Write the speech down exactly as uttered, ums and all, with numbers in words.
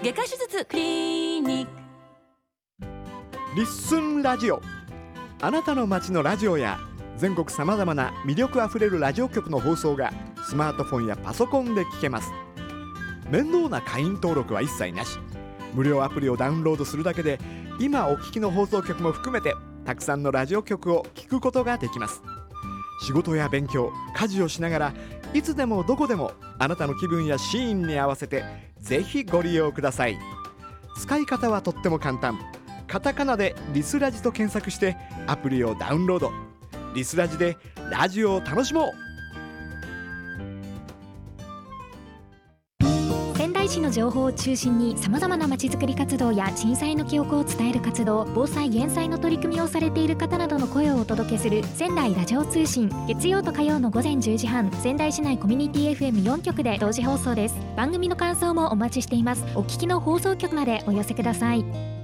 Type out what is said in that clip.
外科手術クリニック。 リッスンラジオ、あなたの街のラジオや全国さまざまな魅力あふれるラジオ局の放送がスマートフォンやパソコンで聞けます。面倒な会員登録は一切なし、無料アプリをダウンロードするだけで今お聞きの放送局も含めてたくさんのラジオ局を聞くことができます。仕事や勉強、家事をしながらいつでもどこでもあなたの気分やシーンに合わせてぜひご利用ください。使い方はとっても簡単。カタカナでリスラジと検索してアプリをダウンロード。リスラジでラジオを楽しもう。 仙台市の情報を中心にさまざまなまちづくり活動や震災の記憶を伝える活動、防災減災の取り組みをされている方などの声をお届けする仙台ラジオ通信。月曜と火曜のごぜんじゅうじはん、仙台市内コミュニティ エフエムよん 局で同時放送です。番組の感想もお待ちしています。お聞きの放送局までお寄せください。